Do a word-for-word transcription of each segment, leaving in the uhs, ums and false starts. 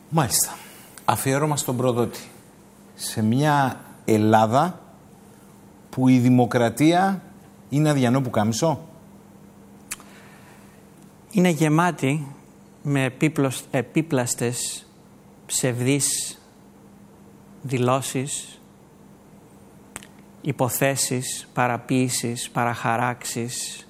Μάλιστα. Αφιέρωμα στον προδότη. Σε μια Ελλάδα που η δημοκρατία είναι αδιανό πουκάμισο. Είναι γεμάτη με επίπλος, επίπλαστες ψευδείς δηλώσεις, υποθέσεις, παραποίησεις, παραχαράξεις,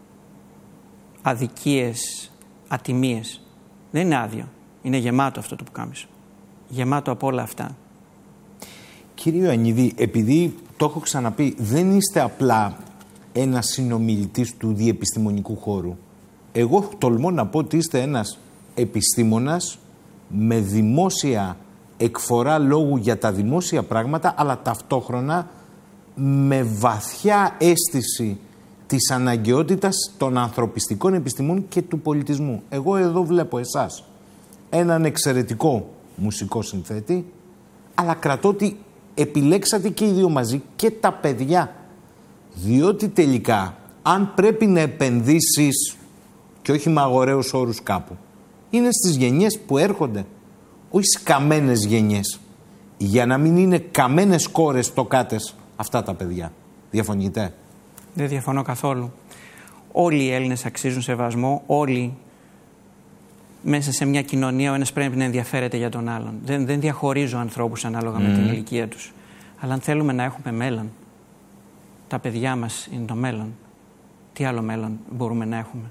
αδικίες, ατιμίες. Δεν είναι άδειο. Είναι γεμάτο αυτό το πουκάμισο. Γεμάτο από όλα αυτά. Κύριε Ιωαννίδη, επειδή το έχω ξαναπεί, δεν είστε απλά ένας συνομιλητής του διεπιστημονικού χώρου. Εγώ τολμώ να πω ότι είστε ένας επιστήμονας με δημόσια εκφορά λόγου για τα δημόσια πράγματα, αλλά ταυτόχρονα με βαθιά αίσθηση της αναγκαιότητας των ανθρωπιστικών επιστημών και του πολιτισμού. Εγώ εδώ βλέπω εσάς έναν εξαιρετικό μουσικό συνθέτη, αλλά κρατώ ότι επιλέξατε και οι δύο μαζί και τα παιδιά. Διότι τελικά, αν πρέπει να επενδύσεις, και όχι με αγοραίους όρους κάπου, είναι στις γενιές που έρχονται, όχι στις καμένες γενιές. Για να μην είναι καμένες κόρες τοκάτες αυτά τα παιδιά. Διαφωνείτε? Δεν διαφωνώ καθόλου. Όλοι οι Έλληνες αξίζουν σεβασμό, όλοι μέσα σε μια κοινωνία ο ένας πρέπει να ενδιαφέρεται για τον άλλον. Δεν, δεν διαχωρίζω ανθρώπους ανάλογα mm. με την ηλικία τους. Αλλά αν θέλουμε να έχουμε μέλλον, τα παιδιά μας είναι το μέλλον. Τι άλλο μέλλον μπορούμε να έχουμε?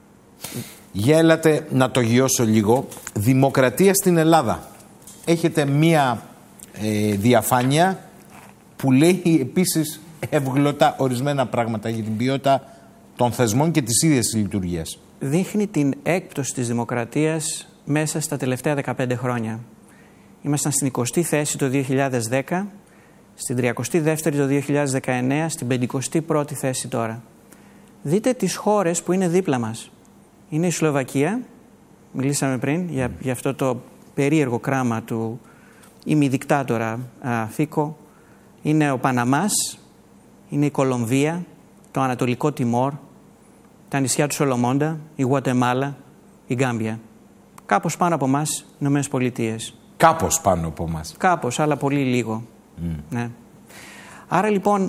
Για έλατε να το γιώσω λίγο. Δημοκρατία στην Ελλάδα. Έχετε μία ε, διαφάνεια που λέει επίσης ευγλωτά ορισμένα πράγματα για την ποιότητα των θεσμών και της ίδιας της λειτουργίας. Δείχνει την έκπτωση της δημοκρατίας μέσα στα τελευταία δεκαπέντε χρόνια. Ήμασταν στην εικοστή θέση το δύο χιλιάδες δέκα, στην τριακοστή δεύτερη το δύο χιλιάδες δεκαεννέα, στην πενηκοστή πρώτη θέση τώρα. Δείτε τις χώρες που είναι δίπλα μας. Είναι η Σλοβακία, μιλήσαμε πριν για, για αυτό το περίεργο κράμα του ημιδικτάτορα Φίκο. Είναι ο Παναμάς, είναι η Κολομβία, το Ανατολικό Τιμόρ, τα νησιά του Σολομόντα, η Γουατεμάλα, η Γκάμπια. Κάπως πάνω από εμάς, οι Ηνωμένες Πολιτείες. Κάπως πάνω από εμάς. Κάπως, αλλά πολύ λίγο. Mm. Ναι. Άρα λοιπόν,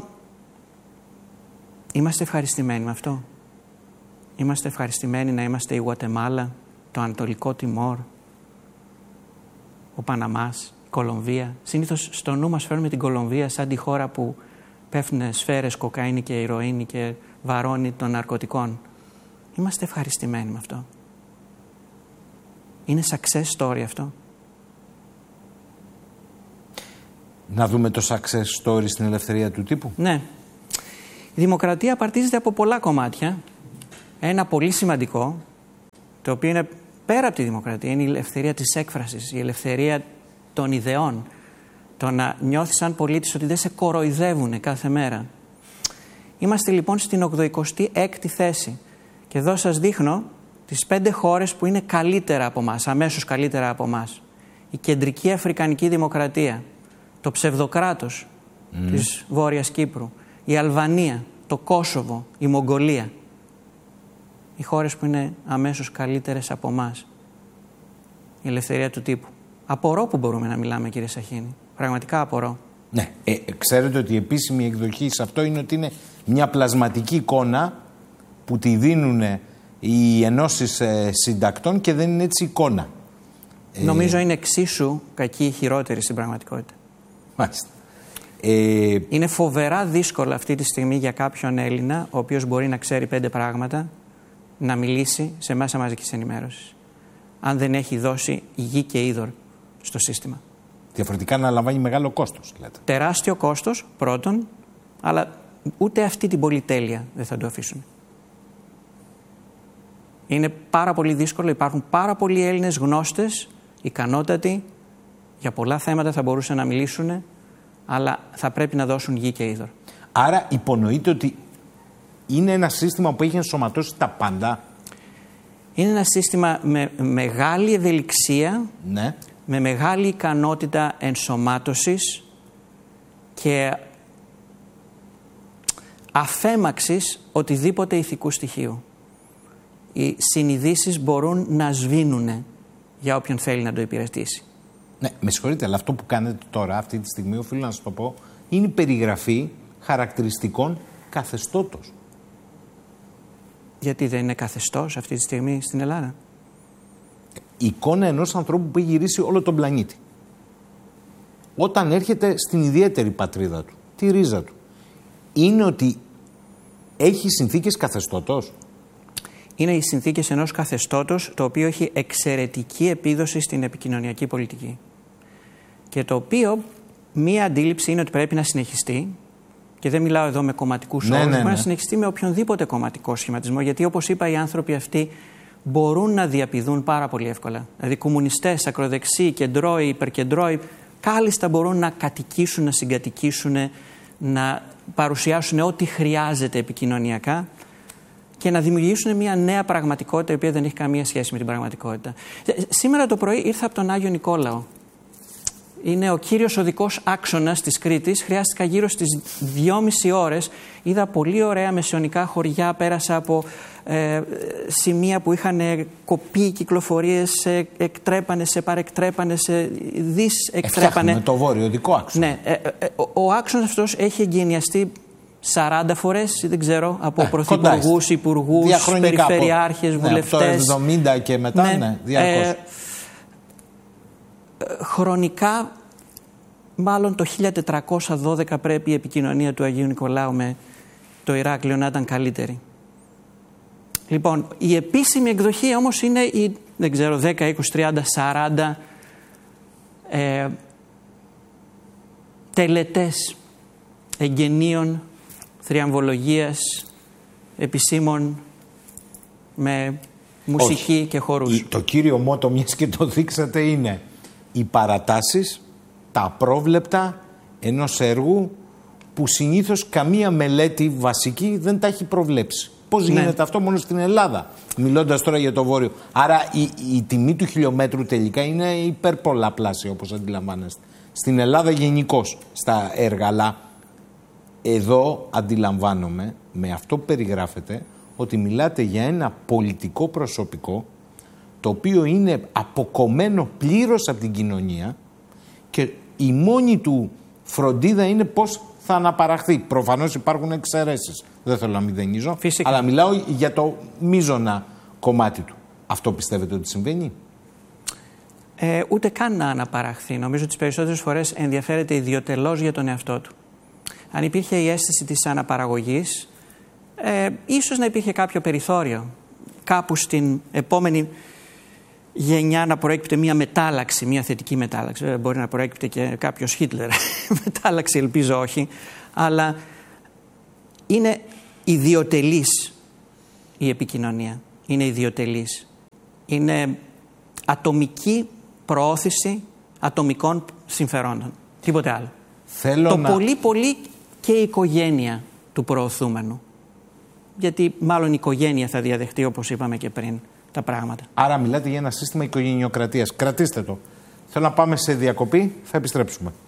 είμαστε ευχαριστημένοι με αυτό. Είμαστε ευχαριστημένοι να είμαστε η Γουατεμάλα, το Ανατολικό Τιμόρ, ο Παναμάς, η Κολομβία. Συνήθως στο νου μας φέρνουμε την Κολομβία σαν τη χώρα που πέφτουν σφαίρες, κοκαίνη και ηρωίνη και βαρώνει των ναρκωτικών. Είμαστε ευχαριστημένοι με αυτό. Είναι success story αυτό. Να δούμε το success story στην ελευθερία του τύπου. Ναι. Η δημοκρατία απαρτίζεται από πολλά κομμάτια. Ένα πολύ σημαντικό, το οποίο είναι πέρα από τη δημοκρατία, είναι η ελευθερία της έκφρασης, η ελευθερία των ιδεών. Το να νιώθεις σαν πολίτης ότι δεν σε κοροϊδεύουν κάθε μέρα. Είμαστε λοιπόν στην ογδοηκοστή έκτη θέση. Και εδώ σας δείχνω τις πέντε χώρες που είναι καλύτερα από μας, αμέσως καλύτερα από μας. Η Κεντρική Αφρικανική Δημοκρατία, το ψευδοκράτος mm. της Βόρειας Κύπρου, η Αλβανία, το Κόσοβο, η Μογγολία. Οι χώρες που είναι αμέσως καλύτερες από μας. Η ελευθερία του τύπου. Απορώ που μπορούμε να μιλάμε, κύριε Σαχίνη. Πραγματικά απορώ. Ναι. Ε, ξέρετε ότι η επίσημη εκδοχή σε αυτό είναι ότι είναι μια πλασματική εικόνα που τη δίνουν οι ενώσεις ε, συντακτών και δεν είναι έτσι εικόνα. Νομίζω ε... είναι εξίσου κακή ή χειρότερη στην πραγματικότητα. Μάλιστα. Ε... Είναι φοβερά δύσκολο αυτή τη στιγμή για κάποιον Έλληνα, ο οποίος μπορεί να ξέρει πέντε πράγματα, να μιλήσει σε μέσα μαζικής ενημέρωσης, αν δεν έχει δώσει γη και είδωρ στο σύστημα. Διαφορετικά να λαμβάνει μεγάλο κόστος, λέτε. Τεράστιο κόστος, πρώτον, αλλά ούτε αυτή την πολυτέλεια δεν θα το αφήσουν. Είναι πάρα πολύ δύσκολο, υπάρχουν πάρα πολλοί Έλληνες γνώστες, ικανότατοι, για πολλά θέματα θα μπορούσαν να μιλήσουν, αλλά θα πρέπει να δώσουν γη και είδωρ. Άρα υπονοείται ότι είναι ένα σύστημα που έχει ενσωματώσει τα πάντα. Είναι ένα σύστημα με μεγάλη ευελιξία, ναι. με μεγάλη ικανότητα ενσωμάτωσης και αφέμαξης οτιδήποτε ηθικού στοιχείου. Οι συνειδήσεις μπορούν να σβήνουνε για όποιον θέλει να το υπηρετήσει. Ναι, με συγχωρείτε, αλλά αυτό που κάνετε τώρα, αυτή τη στιγμή, οφείλω να σας το πω, είναι η περιγραφή χαρακτηριστικών καθεστώτος. Γιατί δεν είναι καθεστώς αυτή τη στιγμή στην Ελλάδα? Η εικόνα ενός ανθρώπου που έχει γυρίσει όλο τον πλανήτη. Όταν έρχεται στην ιδιαίτερη πατρίδα του, τη ρίζα του, είναι ότι έχει συνθήκες καθεστώτος. Είναι οι συνθήκες ενός καθεστώτος το οποίο έχει εξαιρετική επίδοση στην επικοινωνιακή πολιτική. Και το οποίο μία αντίληψη είναι ότι πρέπει να συνεχιστεί, και δεν μιλάω εδώ με κομματικούς ναι, όρους, ναι, ναι. μπορεί να συνεχιστεί με οποιονδήποτε κομματικό σχηματισμό, γιατί όπως είπα οι άνθρωποι αυτοί μπορούν να διαπηδούν πάρα πολύ εύκολα. Δηλαδή κομμουνιστές, ακροδεξιοί, κεντρώοι, υπερκεντρώοι, κάλλιστα μπορούν να κατοικήσουν, να συγκατοικήσουν, να παρουσιάσουν ό,τι χρειάζεται επικοινωνιακά και να δημιουργήσουν μια νέα πραγματικότητα η οποία δεν έχει καμία σχέση με την πραγματικότητα. Σήμερα το πρωί ήρθα από τον Άγιο Νικόλαο. Είναι ο κύριος οδικός άξονας της Κρήτης. Χρειάστηκα γύρω στις δυόμιση ώρες. Είδα πολύ ωραία μεσαιωνικά χωριά. Πέρασα από ε, σημεία που είχαν κοπεί κυκλοφορίες, σε εκτρέπανε, σε παρεκτρέπανε, σε δυσεκτρέπανε. Με το βόρειο οδικό άξονα. Ναι, ε, ε, ο, ο άξονας αυτός έχει εγκαινιαστεί σαράντα φορές, δεν ξέρω, από ε, πρωθυπουργούς, υπουργούς, περιφερειάρχες, από, βουλευτές. Ναι, από το εβδομήντα και μετά, ναι, ναι διαρκώς. Ε, χρονικά, μάλλον το χίλια τετρακόσια δώδεκα πρέπει η επικοινωνία του Αγίου Νικολάου με το Ηράκλειο να ήταν καλύτερη. Λοιπόν, η επίσημη εκδοχή όμως είναι η, δεν ξέρω, δέκα, είκοσι, τριάντα, σαράντα ε, τελετές εγγενείων, θριαμβολογίας, επισήμων με μουσική Όχι. και χορούς. Το κύριο μότο, μιας και το δείξατε, είναι οι παρατάσεις, τα απρόβλεπτα ενός έργου που συνήθως καμία μελέτη βασική δεν τα έχει προβλέψει. Πώς ναι. γίνεται αυτό μόνο στην Ελλάδα, μιλώντας τώρα για το Βόρειο. Άρα η, η τιμή του χιλιόμετρου τελικά είναι υπερπολαπλάσια, όπως αντιλαμβάνεστε. Στην Ελλάδα γενικώς στα έργα, αλλά εδώ αντιλαμβάνομαι με αυτό που περιγράφεται ότι μιλάτε για ένα πολιτικό προσωπικό το οποίο είναι αποκομμένο πλήρως από την κοινωνία και η μόνη του φροντίδα είναι πώς θα αναπαραχθεί. Προφανώς υπάρχουν εξαιρέσεις, δεν θέλω να μηδενίζω, Φυσικά. Αλλά μιλάω για το μείζωνα κομμάτι του. Αυτό πιστεύετε ότι συμβαίνει? Ε, ούτε καν να αναπαραχθεί. Νομίζω ότι τις περισσότερες φορές ενδιαφέρεται ιδιωτελώς για τον εαυτό του. Αν υπήρχε η αίσθηση της αναπαραγωγής, ε, ίσως να υπήρχε κάποιο περιθώριο. Κάπου στην επόμενη γενιά να προέκυπτε μια μετάλλαξη, μια θετική μετάλλαξη. Βέβαια, μπορεί να προέκυπτε και κάποιος Χίτλερ. Μετάλλαξη ελπίζω όχι. Αλλά είναι ιδιωτελής η επικοινωνία. Είναι ιδιωτελής. Είναι ατομική προώθηση ατομικών συμφερόντων. Τίποτε άλλο. Θέλω το να... πολύ πολύ και η οικογένεια του προωθούμενου. Γιατί μάλλον η οικογένεια θα διαδεχτεί, όπως είπαμε και πριν, τα πράγματα. Άρα μιλάτε για ένα σύστημα οικογενειοκρατίας. Κρατήστε το. Θέλω να πάμε σε διακοπή, θα επιστρέψουμε.